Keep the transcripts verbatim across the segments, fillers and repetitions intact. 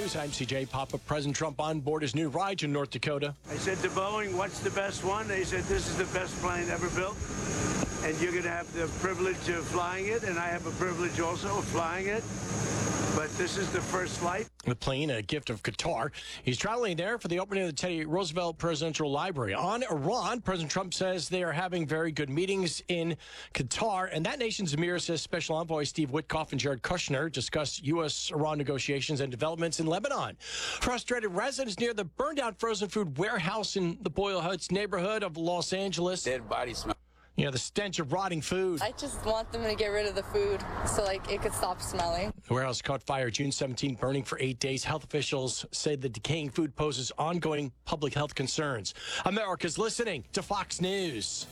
News. I'm C J Papa. President Trump on board his new ride in North Dakota. I said to Boeing, what's the best one? They said, this is the best plane ever built. And you're going to have the privilege of flying it, and I have a privilege also of flying it. But this is the first flight. The plane, a gift of Qatar. He's traveling there for the opening of the Teddy Roosevelt Presidential Library. On Iran, President Trump says they are having very good meetings in Qatar. And that nation's emir says Special Envoy Steve Witkoff and Jared Kushner discussed U S Iran negotiations and developments in Lebanon. Frustrated residents near the burned-out frozen food warehouse in the Boyle Heights neighborhood of Los Angeles. Dead body smell. You know, the stench of rotting food. I just want them to get rid of the food so, like, it could stop smelling. The warehouse caught fire June seventeenth, burning for eight days. Health officials say the decaying food poses ongoing public health concerns. America's listening to Fox News.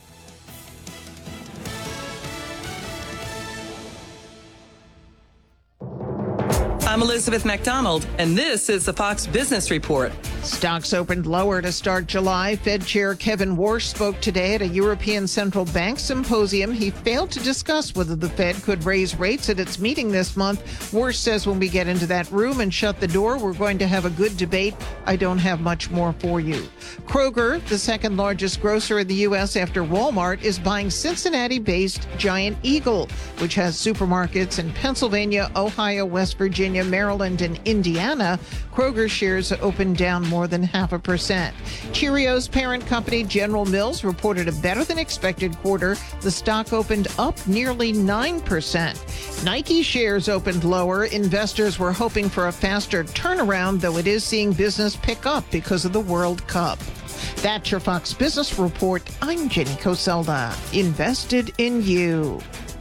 I'm Elizabeth McDonald, and this is the Fox Business Report. Stocks opened lower to start July. Fed Chair Kevin Warsh spoke today at a European Central Bank symposium. He failed to discuss whether the Fed could raise rates at its meeting this month. Warsh says when we get into that room and shut the door, we're going to have a good debate. I don't have much more for you. Kroger, the second largest grocer in the U S after Walmart, is buying Cincinnati-based Giant Eagle, which has supermarkets in Pennsylvania, Ohio, West Virginia, Maryland, and Indiana. Kroger shares opened down more than half a percent. Cheerios parent company General Mills reported a better than expected quarter. The stock opened up nearly nine percent. Nike shares opened lower. Investors were hoping for a faster turnaround, though it is seeing business pick up because of the World Cup. That's your Fox Business Report. I'm Jenny Coselda. Invested in you.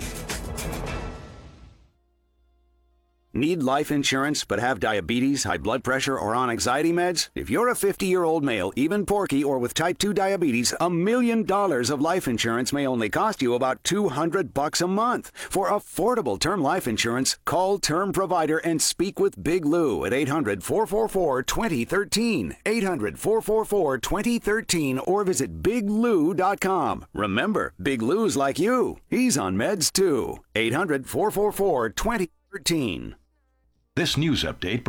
Need life insurance but have diabetes, high blood pressure, or on anxiety meds? If you're a fifty-year-old male, even porky, or with type two diabetes, a million dollars of life insurance may only cost you about two hundred bucks a month. For affordable term life insurance, call Term Provider and speak with Big Lou at eight hundred, four four four, two zero one three, eight hundred, four four four, two zero one three, or visit big lou dot com. Remember, Big Lou's like you. He's on meds too. eight hundred, four four four, two zero one three. This news update